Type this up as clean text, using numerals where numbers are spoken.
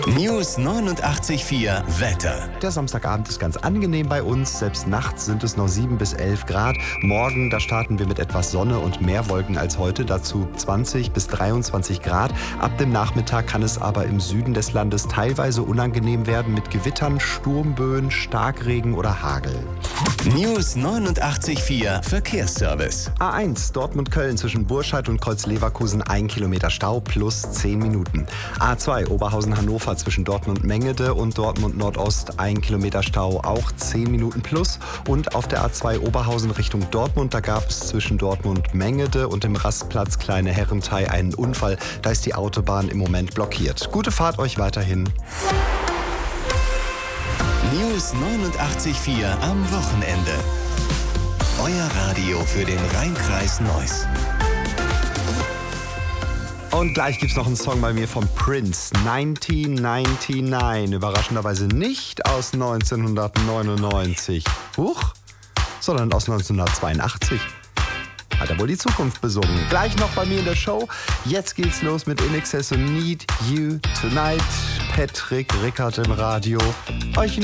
News 89.4 Wetter. Der Samstagabend ist ganz angenehm bei uns. Selbst nachts sind es noch 7 bis 11 Grad. Morgen, da starten wir mit etwas Sonne und mehr Wolken als heute. Dazu 20 bis 23 Grad. Ab dem Nachmittag kann es aber im Süden des Landes teilweise unangenehm werden mit Gewittern, Sturmböen, Starkregen oder Hagel. News 89.4 Verkehrsservice. A1 Dortmund-Köln zwischen Burscheid und Kreuz-Leverkusen 1 Kilometer Stau plus 10 Minuten. A2 Oberhausen-Hannover zwischen Dortmund-Mengede und Dortmund-Nordost 1 Kilometer Stau, auch 10 Minuten plus. Und auf der A2 Oberhausen Richtung Dortmund, da gab es zwischen Dortmund-Mengede und dem Rastplatz Kleine Herrenthai einen Unfall. Da ist die Autobahn im Moment blockiert. Gute Fahrt euch weiterhin. News 89.4 am Wochenende. Euer Radio für den Rhein-Kreis Neuss. Und gleich gibt's noch einen Song bei mir von Prince, 1999. Überraschenderweise nicht aus 1999. Huch, sondern aus 1982. Hat er wohl die Zukunft besungen. Gleich noch bei mir in der Show. Jetzt geht's los mit In Excess und Need You Tonight. Patrick Rickard im Radio. Euch